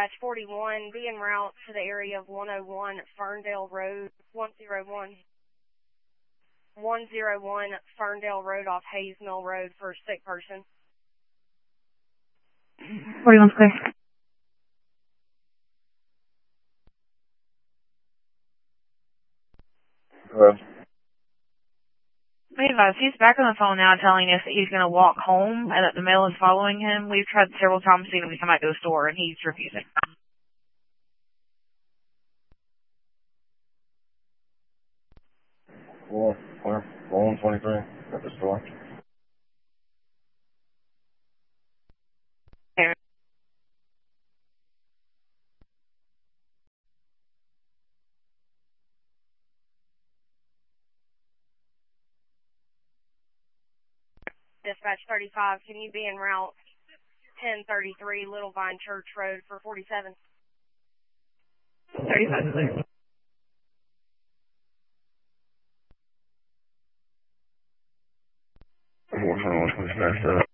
Dispatch 41, be en route to the area of 101 Ferndale Road, 101 Ferndale Road off Hayes Mill Road for a sick person. 41's clear. Hello. Be advised, he's back on the phone now telling us that he's going to walk home and that the mail is following him. We've tried several times to see him to come back to the store, and he's refusing. Well, 123 at the store. Okay. Dispatch 35, can you be en route 1033 Little Vine Church Road for 47? 35 clear. What's